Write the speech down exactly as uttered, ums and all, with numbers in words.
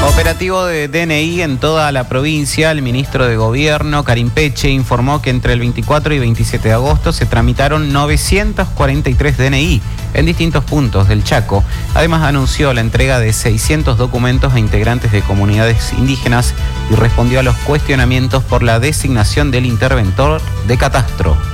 Operativo de D N I en toda la provincia. El ministro de Gobierno, Karim Peche, informó que entre el veinticuatro y veintisiete de agosto se tramitaron novecientos cuarenta y tres D N I en distintos puntos del Chaco. Además, anunció la entrega de seiscientos documentos a integrantes de comunidades indígenas y respondió a los cuestionamientos por la designación del interventor de catastro.